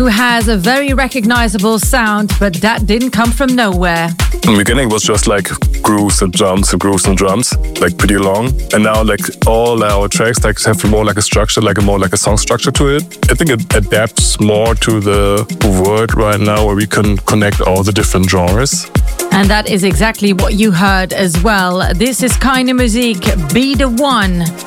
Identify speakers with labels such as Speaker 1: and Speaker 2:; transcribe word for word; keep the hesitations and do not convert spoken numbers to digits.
Speaker 1: who has a very recognizable sound, but that didn't come from nowhere.
Speaker 2: In the beginning, it was just like grooves and drums and grooves and drums, like pretty long. And now, like all our tracks, like have more like a structure, like a more like a song structure to it. I think it adapts more to the world right now, where we can connect all the different genres.
Speaker 1: And that is exactly what you heard as well. This is Keine Musik, Be The One.